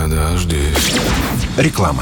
дождись. Реклама.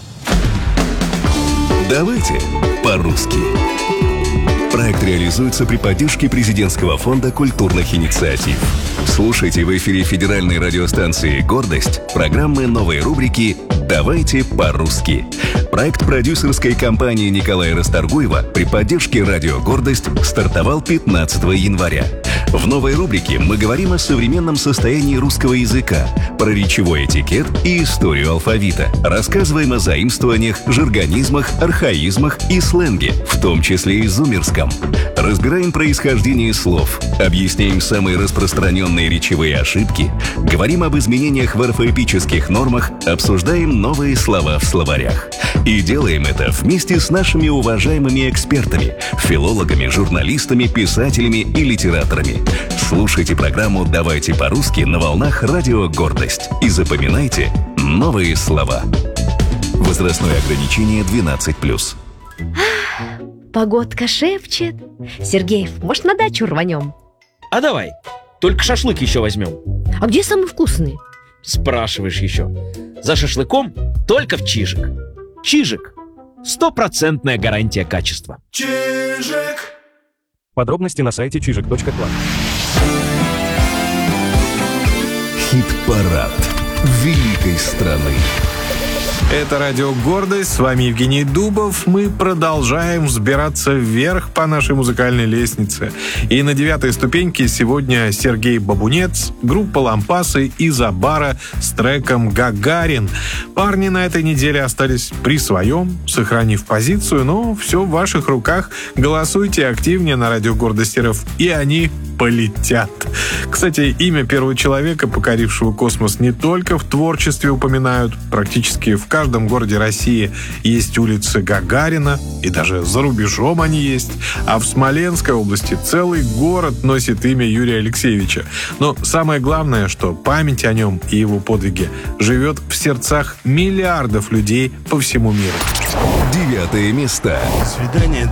Давайте по-русски. Проект реализуется при поддержке Президентского фонда культурных инициатив. Слушайте в эфире федеральной радиостанции «Гордость» программы новой рубрики «Давайте по-русски». Проект продюсерской компании Николая Расторгуева при поддержке радио «Гордость» стартовал 15 января. В новой рубрике мы говорим о современном состоянии русского языка, про речевой этикет и историю алфавита. Рассказываем о заимствованиях, жаргонизмах, архаизмах и сленге, в том числе и зумерском. Разбираем происхождение слов, объясняем самые распространенные речевые ошибки, говорим об изменениях в орфоэпических нормах, обсуждаем новые слова в словарях. И делаем это вместе с нашими уважаемыми экспертами, филологами, журналистами, писателями и литераторами. Слушайте программу «Давайте по-русски» на волнах радио «Гордость» и запоминайте новые слова. Возрастное ограничение 12+. Погодка шепчет. Сергеев, может, на дачу рванем? А давай, только шашлык еще возьмем. А где самый вкусный? Спрашиваешь еще. За шашлыком только в Чижик. Чижик. 100% гарантия качества. Чижик. Подробности на сайте чижик.клаб. Хит-парад великой страны. Это радио «Гордость». С вами Евгений Дубов. Мы продолжаем взбираться вверх по нашей музыкальной лестнице. И на 9-й ступеньке сегодня Сергей Бабунец, группа «Лампасы» из Абара с треком «Гагарин». Парни на этой неделе остались при своем, сохранив позицию, но все в ваших руках. Голосуйте активнее на радио «Гордость РФ», и они полетят. Кстати, имя первого человека, покорившего космос, не только в творчестве упоминают. Практически в каждом городе России есть улицы Гагарина, и даже за рубежом они есть. А в Смоленской области целый город носит имя Юрия Алексеевича. Но самое главное, что память о нем и его подвиге живет в сердцах миллиардов людей по всему миру. 9 место. Свидание